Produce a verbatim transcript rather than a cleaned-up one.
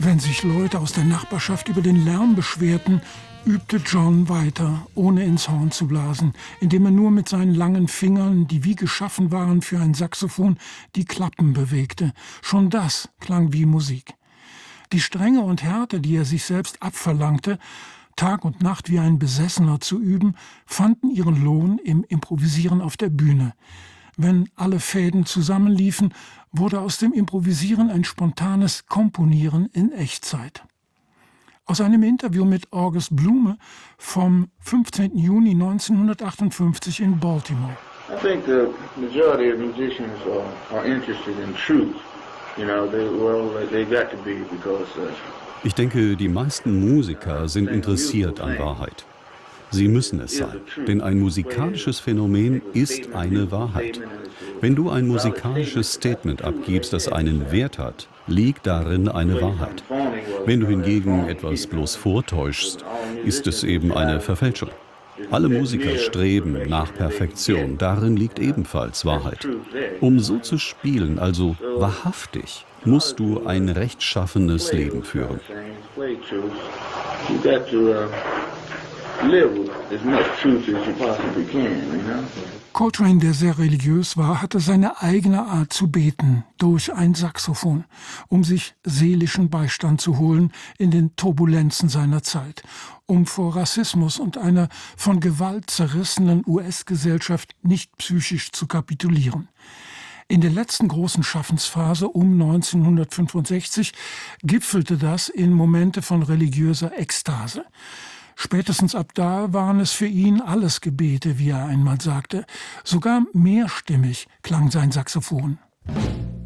Wenn sich Leute aus der Nachbarschaft über den Lärm beschwerten, übte John weiter, ohne ins Horn zu blasen, indem er nur mit seinen langen Fingern, die wie geschaffen waren für ein Saxophon, die Klappen bewegte. Schon das klang wie Musik. Die Strenge und Härte, die er sich selbst abverlangte, Tag und Nacht wie ein Besessener zu üben, fanden ihren Lohn im Improvisieren auf der Bühne. Wenn alle Fäden zusammenliefen, wurde aus dem Improvisieren ein spontanes Komponieren in Echtzeit. Aus einem Interview mit August Blume vom fünfzehnten Juni neunzehnhundertachtundfünfzig in Baltimore. I think the majority of musicians are, are interested in truth. You know, they, well, they got to be because uh, Ich denke, die meisten Musiker sind interessiert an Wahrheit. Sie müssen es sein, denn ein musikalisches Phänomen ist eine Wahrheit. Wenn du ein musikalisches Statement abgibst, das einen Wert hat, liegt darin eine Wahrheit. Wenn du hingegen etwas bloß vortäuschst, ist es eben eine Verfälschung. Alle Musiker streben nach Perfektion, darin liegt ebenfalls Wahrheit. Um so zu spielen, also wahrhaftig, musst du ein rechtschaffenes Leben führen. Coltrane, der sehr religiös war, hatte seine eigene Art zu beten durch ein Saxophon, um sich seelischen Beistand zu holen in den Turbulenzen seiner Zeit, um vor Rassismus und einer von Gewalt zerrissenen U S-Gesellschaft nicht psychisch zu kapitulieren. In der letzten großen Schaffensphase um neunzehnhundertfünfundsechzig gipfelte das in Momente von religiöser Ekstase. Spätestens ab da waren es für ihn alles Gebete, wie er einmal sagte. Sogar mehrstimmig klang sein Saxophon.